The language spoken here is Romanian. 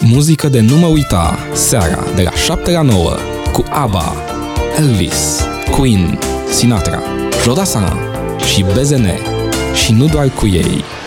Muzică de nu mă uita, seara de la 7 la 9, cu ABBA, Elvis, Queen, Sinatra, Jodassin și BZN. Și nu doar cu ei.